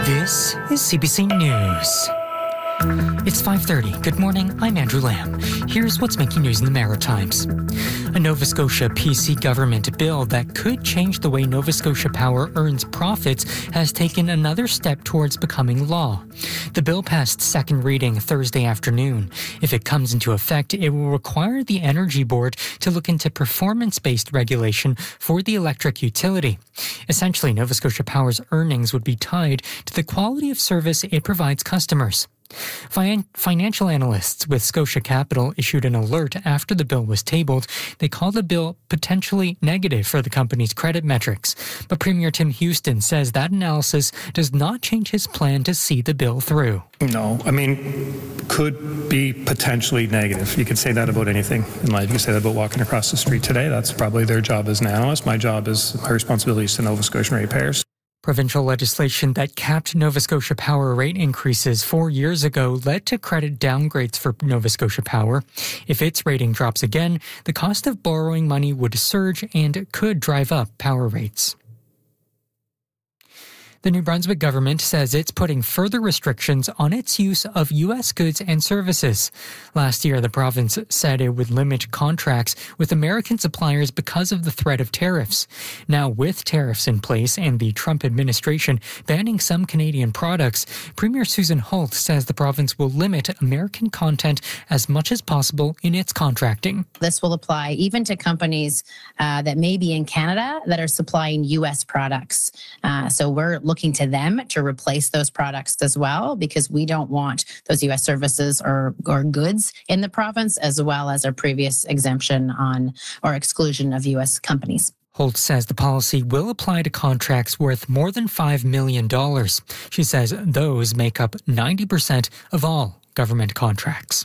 This is CBC News. It's 5:30. Good morning, I'm Andrew Lamb. Here's what's making news in the Maritimes. A Nova Scotia PC government bill that could change the way Nova Scotia Power earns profits has taken another step towards becoming law. The bill passed second reading Thursday afternoon. If it comes into effect, it will require the Energy Board to look into performance-based regulation for the electric utility. Essentially, Nova Scotia Power's earnings would be tied to the quality of service it provides customers. Financial analysts with Scotia Capital issued an alert after the bill was tabled. They called the bill potentially negative for the company's credit metrics. But Premier Tim Houston says that analysis does not change his plan to see the bill through. No, could be potentially negative. You could say that about anything in life. You could say that about walking across the street today. That's probably their job as an analyst. My responsibility is to Nova Scotian ratepayers. Provincial legislation that capped Nova Scotia Power rate increases 4 years ago led to credit downgrades for Nova Scotia Power. If its rating drops again, the cost of borrowing money would surge and could drive up power rates. The New Brunswick government says it's putting further restrictions on its use of U.S. goods and services. Last year, the province said it would limit contracts with American suppliers because of the threat of tariffs. Now, with tariffs in place and the Trump administration banning some Canadian products, Premier Susan Holt says the province will limit American content as much as possible in its contracting. This will apply even to companies that may be in Canada that are supplying U.S. products. So we're looking to them to replace those products as well, because we don't want those U.S. services or goods in the province, as well as our previous exemption on or exclusion of U.S. companies. Holt says the policy will apply to contracts worth more than $5 million. She says those make up 90% of all government contracts.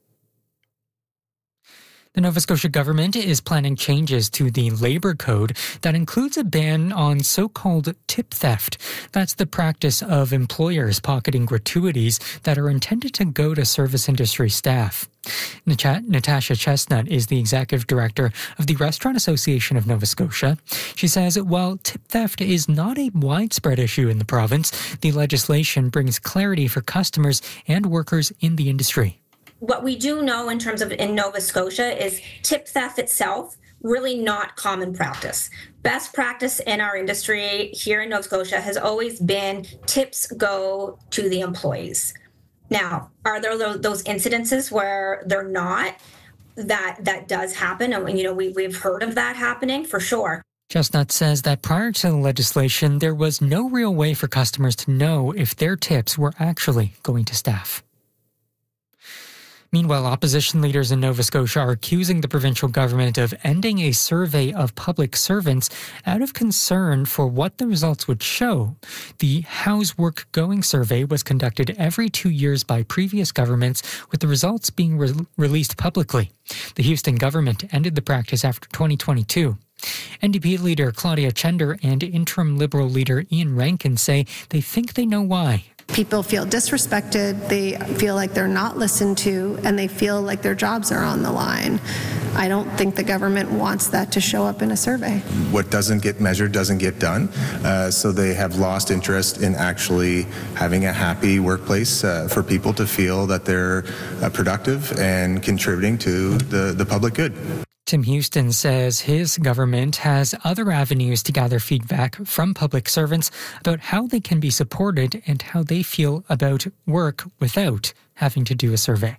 The Nova Scotia government is planning changes to the Labour Code that includes a ban on so-called tip theft. That's the practice of employers pocketing gratuities that are intended to go to service industry staff. Natasha Chestnut is the executive director of the Restaurant Association of Nova Scotia. She says while tip theft is not a widespread issue in the province, the legislation brings clarity for customers and workers in the industry. What we do know in terms of in Nova Scotia is tip theft itself, really not common practice. Best practice in our industry here in Nova Scotia has always been tips go to the employees. Now, are there those incidences where they're not? That does happen. And, we've heard of that happening for sure. Chestnut says that prior to the legislation, there was no real way for customers to know if their tips were actually going to staff. Meanwhile, opposition leaders in Nova Scotia are accusing the provincial government of ending a survey of public servants out of concern for what the results would show. The How's Work Going survey was conducted every 2 years by previous governments, with the results being released publicly. The Houston government ended the practice after 2022. NDP leader Claudia Chender and interim Liberal leader Ian Rankin say they think they know why. People feel disrespected, they feel like they're not listened to, and they feel like their jobs are on the line. I don't think the government wants that to show up in a survey. What doesn't get measured doesn't get done, so they have lost interest in actually having a happy workplace for people to feel that they're productive and contributing to the public good. Tim Houston says his government has other avenues to gather feedback from public servants about how they can be supported and how they feel about work without having to do a survey.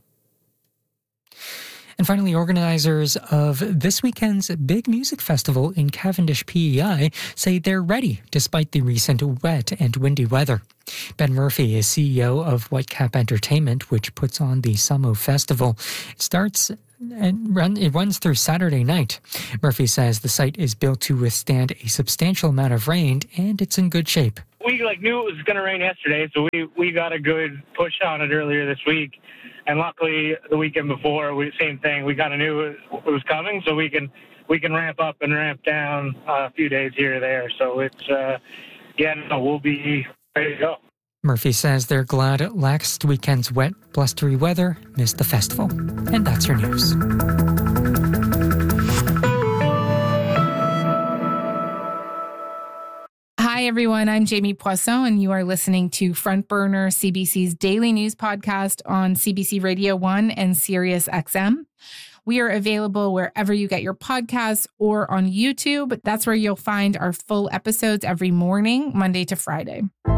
And finally, organizers of this weekend's big music festival in Cavendish PEI say they're ready despite the recent wet and windy weather. Ben Murphy is CEO of Whitecap Entertainment, which puts on the Samo Festival. It runs through Saturday night. Murphy says the site is built to withstand a substantial amount of rain and it's in good shape. We knew it was going to rain yesterday, so we got a good push on it earlier this week. And luckily, the weekend before, same thing. We kind of knew it was coming, so we can ramp up and ramp down a few days here or there. So it's we'll be ready to go. Murphy says they're glad last weekend's wet, blustery weather missed the festival. And that's your news. Hi, Hi, everyone. I'm Jamie Poisson, and you are listening to Front Burner, CBC's daily news podcast on CBC Radio 1 and Sirius XM. We are available wherever you get your podcasts or on YouTube. That's where you'll find our full episodes every morning, Monday to Friday.